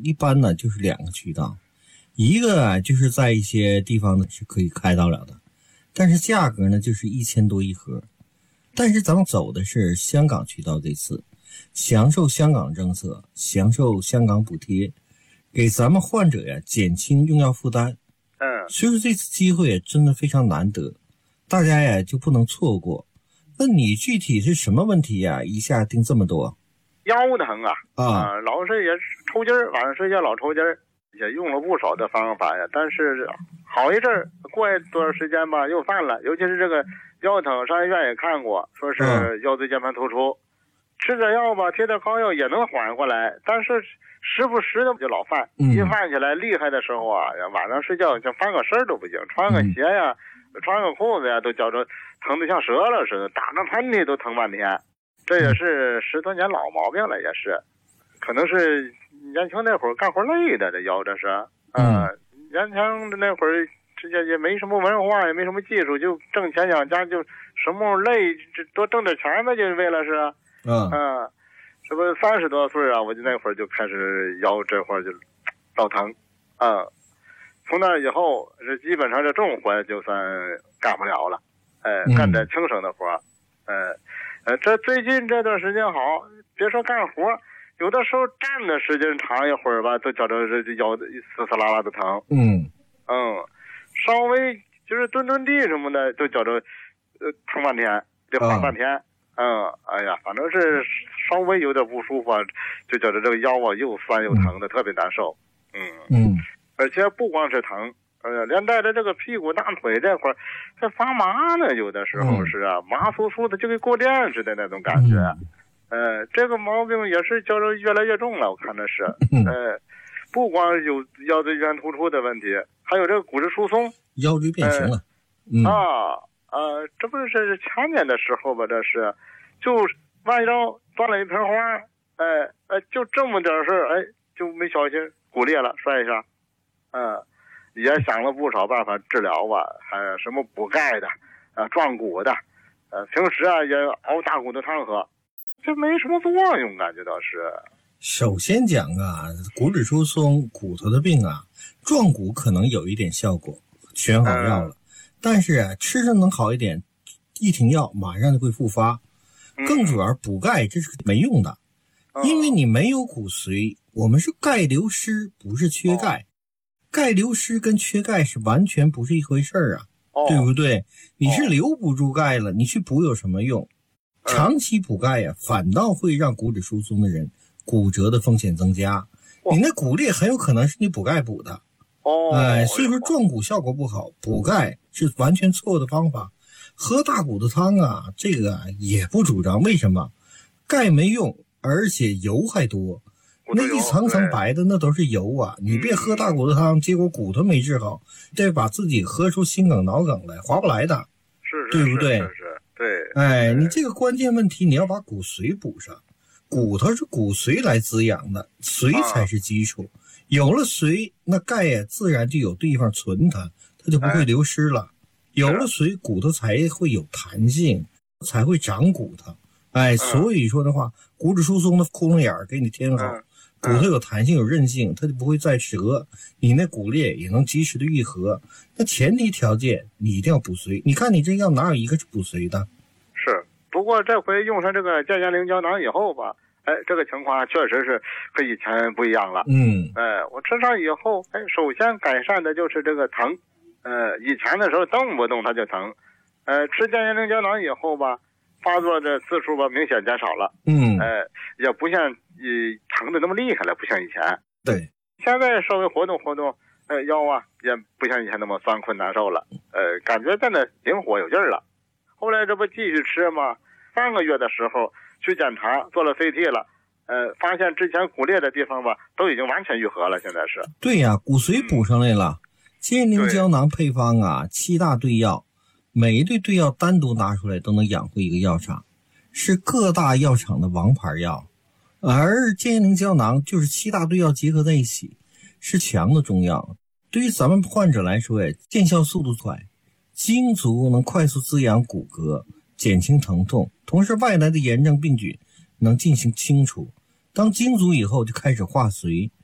一般呢就是2个渠道，一个啊就是在一些地方呢是可以开到了的，但是价格呢就是1000多一盒。但是咱们走的是香港渠道，这次享受香港政策，享受香港补贴，给咱们患者呀减轻用药负担。所以说这次机会真的非常难得，大家呀就不能错过。那你具体是什么问题呀？一下定这么多？ 腰疼啊，老是也抽筋儿，晚上睡觉老抽筋儿，也用了不少的方法呀，但是好一阵儿，过一段时间吧又犯了，尤其是这个腰疼，上医院也看过，说是腰椎间盘突出，吃点药吧，贴点膏药也能缓过来，但是时不时的就老犯，一犯起来厉害的时候啊，晚上睡觉像翻个身都不行，穿个鞋呀，穿个裤子呀，都觉着疼得像折了似的，打个喷嚏都疼半天。这也是10多年老毛病了，也是，可能是年轻那会儿干活累的，这腰这是，年轻的那会儿直接也没什么文化，也没什么技术，就挣钱养家，就什么累，这多挣点钱呗，就为了是，这不30多岁啊，我就那会儿就开始腰这块就老疼，从那以后这基本上这重活就算干不了了，干点轻省的活，这最近这段时间好，别说干活，有的时候站的时间长一会儿吧，都觉着这腰撕撕拉拉的疼。稍微就是蹲地什么的，都觉着疼半天，得缓半天。哎呀，反正是稍微有点不舒服，就觉着这个腰啊又酸又疼的，特别难受。而且不光是疼。连带着这个屁股大腿这块儿还发麻呢，有的时候是啊，麻酥酥的，就跟过电似的那种感觉。这个毛病也是觉着越来越重了，我看着是。不光有腰椎间突出的问题，还有这个骨质疏松， 腰椎变形了。 这不是前年的时候吧？这是，就弯腰断了一盆花，就这么点事儿，就没小心骨裂了，摔一下。也想了不少办法治疗吧，还有什么补钙的，壮骨的，平时啊也熬大骨头汤喝，这没什么作用，感觉倒是。 首先讲啊，骨质疏松、骨头的病啊，壮骨可能有一点效果，选好药了，但是啊，吃上能好一点，一停药马上就会复发。更主要补钙这是没用的，因为你没有骨髓，我们是钙流失，不是缺钙。钙流失跟缺钙是完全不是一回事儿啊，对不对？你是留不住钙了，你去补有什么用？长期补钙呀，反倒会让骨质疏松的人骨折的风险增加。你那骨裂很有可能是你补钙补的。所以说壮骨效果不好，补钙是完全错误的方法。喝大骨头汤啊，这个也不主张。为什么？钙没用，而且油还多。那一层层白的那都是油啊！你别喝大骨头汤，结果骨头没治好，得把自己喝出心梗脑梗来，划不来的，对不对？对。你这个关键问题，你要把骨髓补上。骨头是骨髓来滋养的，髓才是基础。有了髓，那钙呀自然就有地方存它，它就不会流失了。有了髓，骨头才会有弹性，才会长骨头。所以说的话，骨质疏松的窟窿眼儿给你填好。骨头有弹性有韧性，它就不会再折，你那骨裂也能及时的愈合。那前提条件你一定要补髓，你看你这药哪有一个是补髓的？ 是，不过这回用上这个健元灵胶囊以后吧，这个情况确实是和以前不一样了。我吃上以后，首先改善的就是这个疼，以前的时候动不动它就疼，吃健元灵胶囊以后吧，发作的次数吧明显减少了。也不像疼的那么厉害了，不像以前。 对， 现在稍微活动活动，腰啊也不像以前那么酸困难受了，感觉真的灵活有劲儿了。后来这不继续吃吗？3个月的时候去检查，做了 CT 了，发现之前骨裂的地方吧都已经完全愈合了，现在是。 对呀，骨髓补上来了。健宁胶囊配方啊，7大对药，每一对药单独拿出来都能养活一个药厂，是各大药厂的王牌药。而健宁胶囊就是7大对药结合在一起，是强的中药。对于咱们患者来说，见效速度快，精足能快速滋养骨骼，减轻疼痛，同时外来的炎症病菌能进行清除。当精足以后就开始化髓，